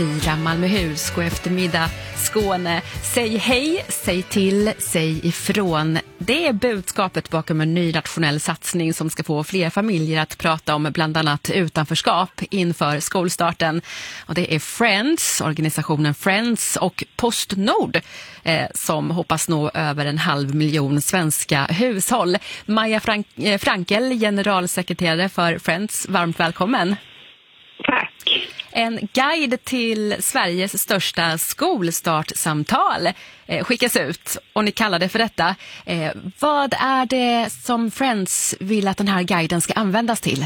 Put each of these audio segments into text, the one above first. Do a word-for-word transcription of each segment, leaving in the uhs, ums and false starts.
Fyra Malmöhus, god eftermiddag Skåne. Säg hej, säg till, säg ifrån. Det är budskapet bakom en ny nationell satsning som ska få fler familjer att prata om bland annat utanförskap inför skolstarten. Och det är Friends, organisationen Friends och Postnord eh, som hoppas nå över en halv miljon svenska hushåll. Maja Frank- eh, Frankel, generalsekreterare för Friends, varmt välkommen. Tack. En guide till Sveriges största skolstartsamtal eh, skickas ut och ni kallar det för detta. Eh, vad är det som Friends vill att den här guiden ska användas till?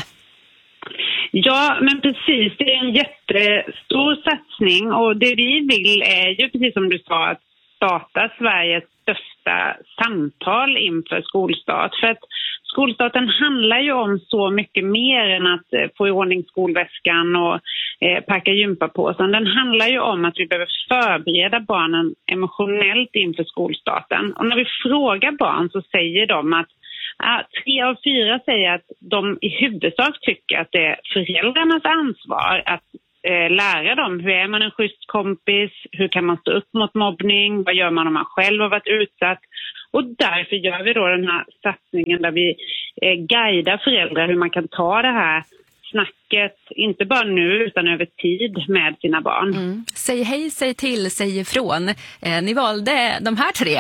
Ja, men precis. Det är en jättestor satsning och det vi vill är ju precis som du sa att starta Sveriges största samtal inför skolstart. För att skolstarten handlar ju om så mycket mer än att få i ordning skolväskan och eh, packa gympapåsen. Den handlar ju om att vi behöver förbereda barnen emotionellt inför skolstarten. Och när vi frågar barn så säger de att ah, tre av fyra säger att de i huvudsak tycker att det är föräldrarnas ansvar att eh, lära dem hur är man en schysst kompis, hur kan man stå upp mot mobbning, vad gör man om man själv har varit utsatt. Och därför gör vi då den här satsningen där vi eh, guidar föräldrar hur man kan ta det här snacket, inte bara nu utan över tid med sina barn. Mm. Säg hej, säg till, säg ifrån. Eh, ni valde de här tre.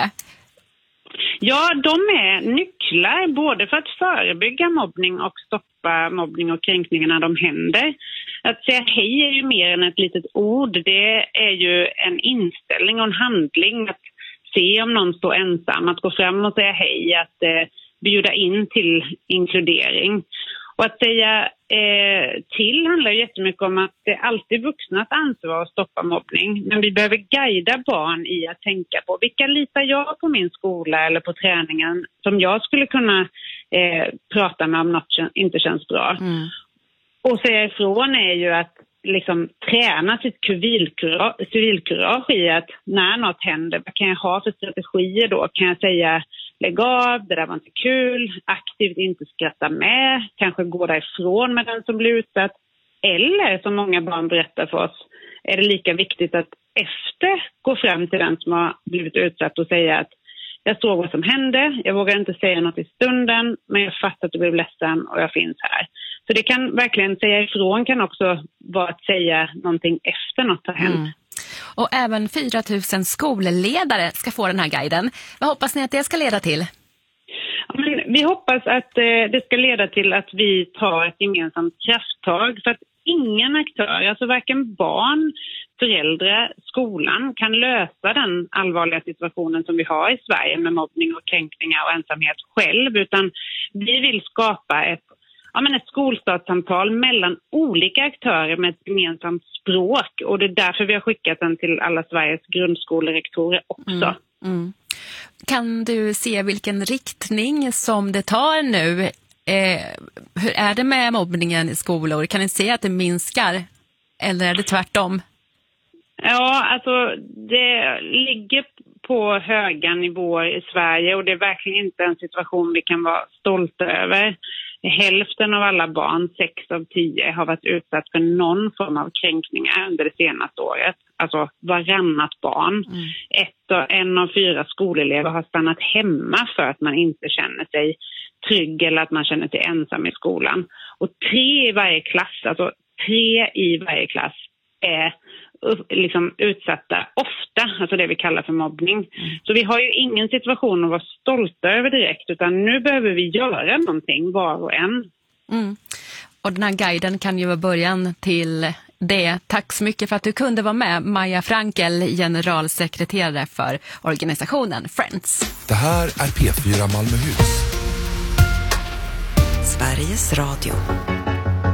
Ja, de är nycklar både för att förebygga mobbning och stoppa mobbning och kränkningar när de händer. Att säga hej är ju mer än ett litet ord. Det är ju en inställning och en handling att se om någon står ensam, att gå fram och säga hej, att eh, bjuda in till inkludering. Och att säga eh, till handlar ju jättemycket om att det är alltid vuxnas ansvar att stoppa mobbning. Men vi behöver guida barn i att tänka på vilka litar jag på min skola eller på träningen som jag skulle kunna eh, prata med om något inte känns bra. Mm. Och säga ifrån är ju att liksom träna sitt civilkurage, civilkurage i att när något händer, vad kan jag ha för strategier då? Kan jag säga lägg av, det där var inte kul, aktivt inte skratta med, kanske gå därifrån med den som blir utsatt. Eller som många barn berättar för oss är det lika viktigt att efter gå fram till den som har blivit utsatt och säga att jag såg vad som hände, jag vågar inte säga något i stunden men jag fattar att du blev ledsen och jag finns här. Så det kan verkligen säga ifrån kan också vara att säga någonting efter något har hänt. Mm. Och även fyra tusen skolledare ska få den här guiden. Vad hoppas ni att det ska leda till? Ja, men vi hoppas att eh, det ska leda till att vi tar ett gemensamt krafttag för att ingen aktör, alltså varken barn, föräldrar, skolan kan lösa den allvarliga situationen som vi har i Sverige med mobbning och kränkningar och ensamhet själv, utan vi vill skapa ett Ja, men ett skolstartsamtal mellan olika aktörer med ett gemensamt språk. Och det är därför vi har skickat den till alla Sveriges grundskolerektorer också. Mm, mm. Kan du se vilken riktning som det tar nu? Eh, hur är det med mobbningen i skolor? Kan ni se att det minskar? Eller är det tvärtom? Ja, alltså det ligger på höga nivåer i Sverige. Och det är verkligen inte en situation vi kan vara stolta över. Hälften av alla barn, sex av tio, har varit utsatt för någon form av kränkningar under det senaste året. Alltså varannat barn. Mm. Ett och en av fyra skolelever har stannat hemma för att man inte känner sig trygg eller att man känner sig ensam i skolan. Och tre i varje klass, alltså tre i varje klass är liksom utsatta ofta, alltså det vi kallar för mobbning. Mm. Så vi har ju ingen situation att vara stolta över direkt, utan nu behöver vi göra någonting var och en. Mm. Och den här guiden kan ju vara början till det. Tack så mycket för att du kunde vara med, Maja Frankel, generalsekreterare för organisationen Friends. Det här är P fyra Malmöhus. Sveriges Radio.